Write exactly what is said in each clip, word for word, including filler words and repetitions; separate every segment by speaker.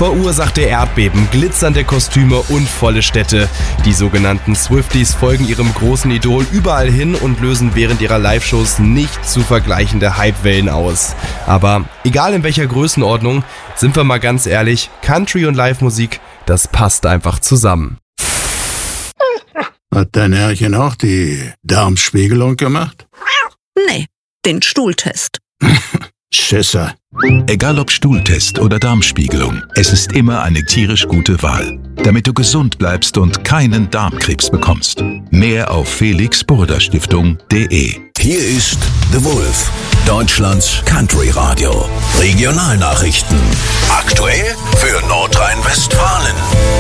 Speaker 1: verursachte Erdbeben, glitzernde Kostüme und volle Städte. Die sogenannten Swifties folgen ihrem großen Idol überall hin und lösen während ihrer Live-Shows nicht zu vergleichende Hypewellen aus. Aber egal in welcher Größenordnung, sind wir mal ganz ehrlich, Country und Live-Musik, das passt einfach zusammen.
Speaker 2: Hat dein Herrchen auch die Darmspiegelung gemacht?
Speaker 3: Nee, den Stuhltest.
Speaker 2: Schisser.
Speaker 4: Egal ob Stuhltest oder Darmspiegelung, es ist immer eine tierisch gute Wahl, damit du gesund bleibst und keinen Darmkrebs bekommst. Mehr auf felix burda stiftung punkt de.
Speaker 5: Hier ist The Wolf, Deutschlands Country Radio. Regionalnachrichten. Aktuell für Nordrhein-Westfalen.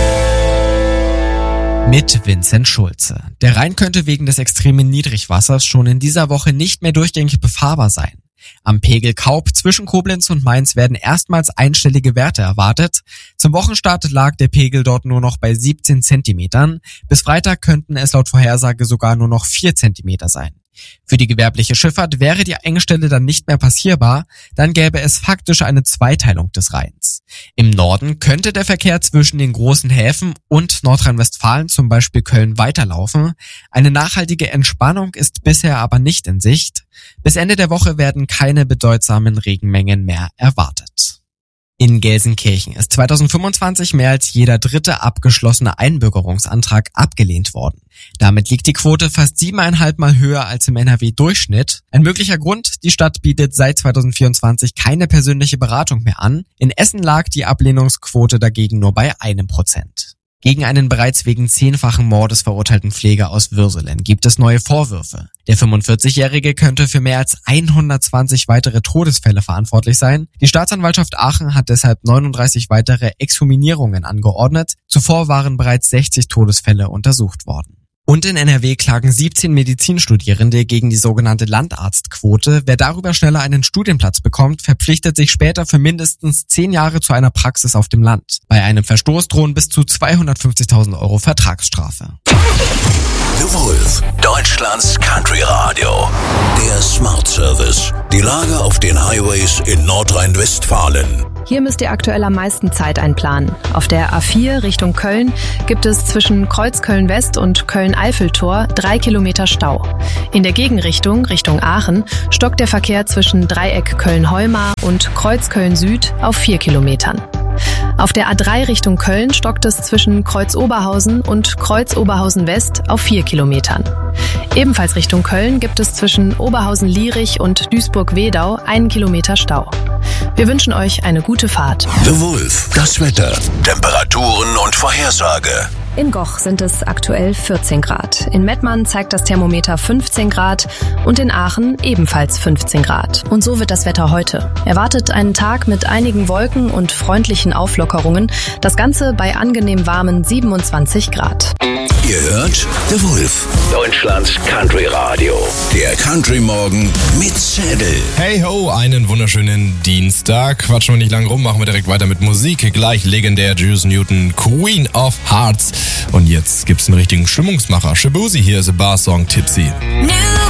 Speaker 6: Mit Vincent Schulze. Der Rhein könnte wegen des extremen Niedrigwassers schon in dieser Woche nicht mehr durchgängig befahrbar sein. Am Pegel Kaub zwischen Koblenz und Mainz werden erstmals einstellige Werte erwartet. Zum Wochenstart lag der Pegel dort nur noch bei siebzehn Zentimetern. Bis Freitag könnten es laut Vorhersage sogar nur noch vier Zentimeter sein. Für die gewerbliche Schifffahrt wäre die Engstelle dann nicht mehr passierbar, dann gäbe es faktisch eine Zweiteilung des Rheins. Im Norden könnte der Verkehr zwischen den großen Häfen und Nordrhein-Westfalen, zum Beispiel Köln, weiterlaufen. Eine nachhaltige Entspannung ist bisher aber nicht in Sicht. Bis Ende der Woche werden keine bedeutsamen Regenmengen mehr erwartet. In Gelsenkirchen ist zweitausendfünfundzwanzig mehr als jeder dritte abgeschlossene Einbürgerungsantrag abgelehnt worden. Damit liegt die Quote fast siebeneinhalb Mal höher als im N R W-Durchschnitt. Ein möglicher Grund: die Stadt bietet seit zweitausendvierundzwanzig keine persönliche Beratung mehr an. In Essen lag die Ablehnungsquote dagegen nur bei einem Prozent. Gegen einen bereits wegen zehnfachen Mordes verurteilten Pfleger aus Würselen gibt es neue Vorwürfe. Der fünfundvierzigjährige könnte für mehr als hundertzwanzig weitere Todesfälle verantwortlich sein. Die Staatsanwaltschaft Aachen hat deshalb neununddreißig weitere Exhumierungen angeordnet. Zuvor waren bereits sechzig Todesfälle untersucht worden. Und in N R W klagen siebzehn Medizinstudierende gegen die sogenannte Landarztquote. Wer darüber schneller einen Studienplatz bekommt, verpflichtet sich später für mindestens zehn Jahre zu einer Praxis auf dem Land. Bei einem Verstoß drohen bis zu zweihundertfünfzigtausend Euro Vertragsstrafe.
Speaker 5: The Wolf, Deutschlands Country Radio. Der Smart Service. Die Lage auf den Highways in Nordrhein-Westfalen.
Speaker 7: Hier müsst ihr aktuell am meisten Zeit einplanen. Auf der A vier Richtung Köln gibt es zwischen Kreuzköln-West und Köln-Eiffeltor drei Kilometer Stau. In der Gegenrichtung, Richtung Aachen, stockt der Verkehr zwischen Dreieck Köln-Heumar und Kreuz Köln-Süd auf vier Kilometern. Auf der A drei Richtung Köln stockt es zwischen Kreuz Oberhausen und Kreuz Oberhausen West auf vier Kilometern. Ebenfalls Richtung Köln gibt es zwischen Oberhausen-Lierich und Duisburg-Wedau einen Kilometer Stau. Wir wünschen euch eine gute Fahrt.
Speaker 5: The Wolf, das Wetter, Temperaturen und Vorhersage.
Speaker 7: In Goch sind es aktuell vierzehn Grad. In Mettmann zeigt das Thermometer fünfzehn Grad und in Aachen ebenfalls fünfzehn Grad. Und so wird das Wetter heute. Erwartet einen Tag mit einigen Wolken und freundlichen Auflockerungen. Das Ganze bei angenehm warmen siebenundzwanzig Grad.
Speaker 5: Ihr hört The Wolf, Deutschlands Country Radio. Der Country Morgen mit Zettel.
Speaker 8: Hey ho, einen wunderschönen Dienstag. Quatschen wir nicht lang rum, machen wir direkt weiter mit Musik. Gleich legendär Juice Newton, Queen of Hearts. Und jetzt gibt's einen richtigen Stimmungsmacher. Shabuzi, hier ist ein Bar-Song Tipsy.
Speaker 9: New